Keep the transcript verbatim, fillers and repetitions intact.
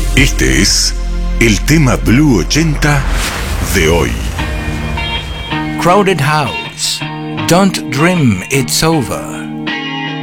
Este es el tema Blue ochenta de hoy. Crowded House, Don't Dream It's Over.